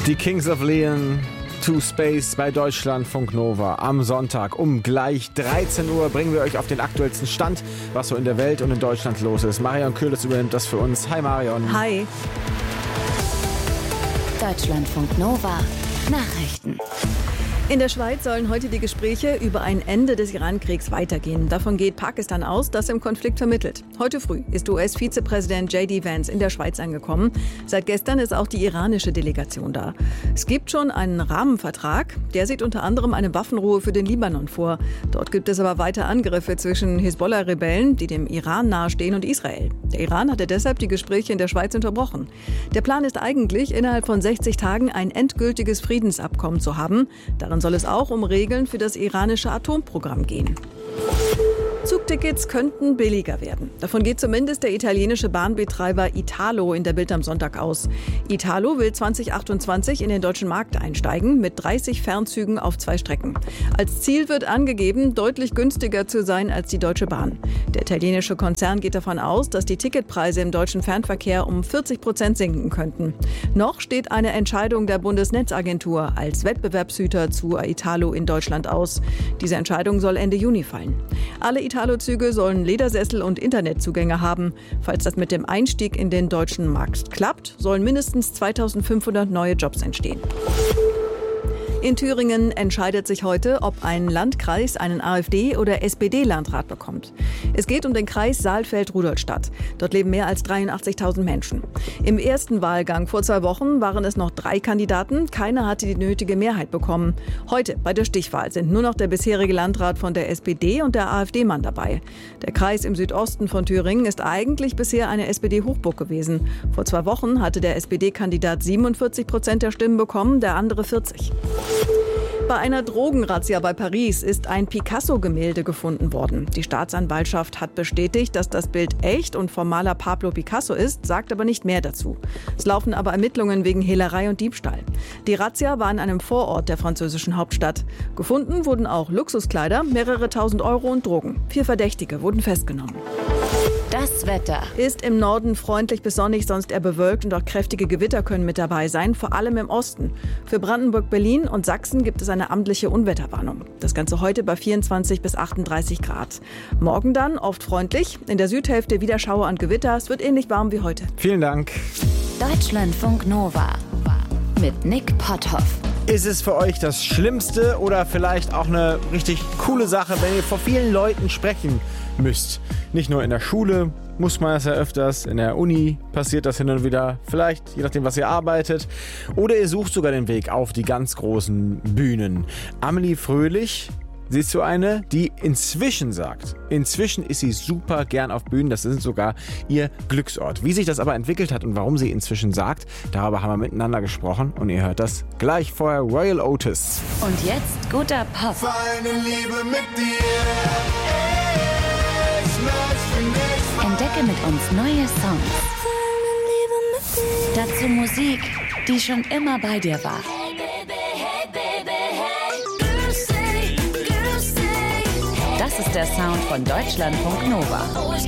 Die Kings of Leon to Space bei Deutschlandfunk Nova. Am Sonntag um gleich 13 Uhr bringen wir euch auf den aktuellsten Stand, was so in der Welt und in Deutschland los ist. Marion Köhles übernimmt das für uns. Hi Marion. Hi. Deutschlandfunk Nova Nachrichten. In der Schweiz sollen heute die Gespräche über ein Ende des Iran-Kriegs weitergehen. Davon geht Pakistan aus, das im Konflikt vermittelt. Heute früh ist US-Vizepräsident J.D. Vance in der Schweiz angekommen. Seit gestern ist auch die iranische Delegation da. Es gibt schon einen Rahmenvertrag. Der sieht unter anderem eine Waffenruhe für den Libanon vor. Dort gibt es aber weiter Angriffe zwischen Hisbollah-Rebellen, die dem Iran nahestehen, und Israel. Der Iran hatte deshalb die Gespräche in der Schweiz unterbrochen. Der Plan ist eigentlich, innerhalb von 60 Tagen ein endgültiges Friedensabkommen zu haben. Darin soll es auch um Regeln für das iranische Atomprogramm gehen. Zugtickets könnten billiger werden. Davon geht zumindest der italienische Bahnbetreiber Italo in der Bild am Sonntag aus. Italo will 2028 in den deutschen Markt einsteigen mit 30 Fernzügen auf 2 Strecken. Als Ziel wird angegeben, deutlich günstiger zu sein als die Deutsche Bahn. Der italienische Konzern geht davon aus, dass die Ticketpreise im deutschen Fernverkehr um 40% sinken könnten. Noch steht eine Entscheidung der Bundesnetzagentur als Wettbewerbshüter zu Italo in Deutschland aus. Diese Entscheidung soll Ende Juni fallen. Alle Italo-Züge sollen Ledersessel und Internetzugänge haben. Falls das mit dem Einstieg in den deutschen Markt klappt, sollen mindestens 2500 neue Jobs entstehen. In Thüringen entscheidet sich heute, ob ein Landkreis einen AfD- oder SPD-Landrat bekommt. Es geht um den Kreis Saalfeld-Rudolstadt. Dort leben mehr als 83.000 Menschen. Im ersten Wahlgang vor 2 Wochen waren es noch 3 Kandidaten. Keiner hatte die nötige Mehrheit bekommen. Heute bei der Stichwahl sind nur noch der bisherige Landrat von der SPD und der AfD-Mann dabei. Der Kreis im Südosten von Thüringen ist eigentlich bisher eine SPD-Hochburg gewesen. Vor 2 Wochen hatte der SPD-Kandidat 47% der Stimmen bekommen, der andere 40%. Bei einer Drogenrazzia bei Paris ist ein Picasso-Gemälde gefunden worden. Die Staatsanwaltschaft hat bestätigt, dass das Bild echt und vom Maler Pablo Picasso ist, sagt aber nicht mehr dazu. Es laufen aber Ermittlungen wegen Hehlerei und Diebstahl. Die Razzia war in einem Vorort der französischen Hauptstadt. Gefunden wurden auch Luxuskleider, mehrere tausend Euro und Drogen. 4 Verdächtige wurden festgenommen. Das Wetter ist im Norden freundlich bis sonnig, sonst eher bewölkt und auch kräftige Gewitter können mit dabei sein, vor allem im Osten. Für Brandenburg, Berlin und Sachsen gibt es eine amtliche Unwetterwarnung. Das Ganze heute bei 24 bis 38 Grad. Morgen dann oft freundlich, in der Südhälfte wieder Schauer und Gewitter. Es wird ähnlich warm wie heute. Vielen Dank. Deutschlandfunk Nova mit Nick Potthoff. Ist es für euch das Schlimmste oder vielleicht auch eine richtig coole Sache, wenn ihr vor vielen Leuten sprechen müsst? Nicht nur in der Schule muss man das ja öfters, in der Uni passiert das hin und wieder, vielleicht je nachdem, was ihr arbeitet. Oder ihr sucht sogar den Weg auf die ganz großen Bühnen. Amelie Fröhlich, sie ist so eine, die inzwischen ist sie super gern auf Bühnen, das ist sogar ihr Glücksort. Wie sich das aber entwickelt hat und warum sie inzwischen sagt, darüber haben wir miteinander gesprochen und ihr hört das gleich. Vorher Royal Otis. Und jetzt guter Pop. Feine Liebe mit dir. Ich möchte nicht Entdecke mit uns neue Songs. Dazu Musik, die schon immer bei dir war. Das ist der Sound von Deutschlandfunk Nova.